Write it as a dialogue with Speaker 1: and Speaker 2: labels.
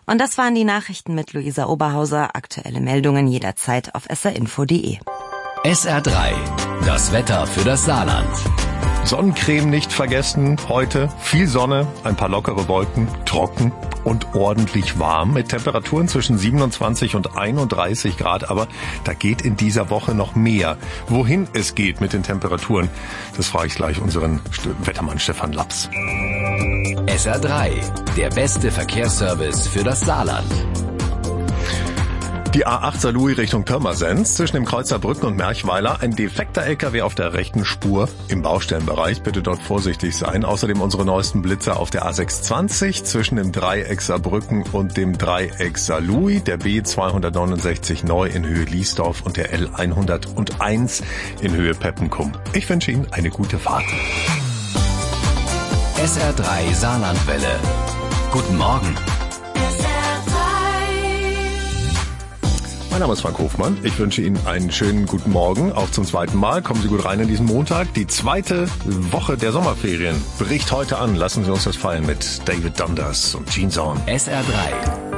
Speaker 1: Und das waren die Nachrichten mit Luisa Oberhauser. Aktuelle Meldungen jederzeit auf srinfo.de.
Speaker 2: SR3, das Wetter für das Saarland.
Speaker 3: Sonnencreme nicht vergessen. Heute viel Sonne, ein paar lockere Wolken, trocken und ordentlich warm mit Temperaturen zwischen 27 und 31 Grad. Aber da geht in dieser Woche noch mehr. Wohin es geht mit den Temperaturen, das frage ich gleich unseren Wettermann Stefan Laps.
Speaker 2: SR3, der beste Verkehrsservice für das Saarland.
Speaker 3: Die A8 Saarlouis Richtung Pirmasens, zwischen dem Kreuzer Brücken und Merchweiler, ein defekter LKW auf der rechten Spur im Baustellenbereich. Bitte dort vorsichtig sein. Außerdem unsere neuesten Blitzer auf der A620 zwischen dem Dreieck Saarbrücken und dem Dreieck Saarlouis, der B269 neu in Höhe Liesdorf und der L101 in Höhe Peppenkum. Ich wünsche Ihnen eine gute Fahrt.
Speaker 2: SR3 Saarlandwelle. Guten Morgen.
Speaker 3: Mein Name ist Frank Hofmann. Ich wünsche Ihnen einen schönen guten Morgen. Auch zum zweiten Mal. Kommen Sie gut rein in diesen Montag. Die zweite Woche der Sommerferien bricht heute an. Lassen Sie uns das feiern mit David Dundas und Gene Zorn.
Speaker 2: SR3.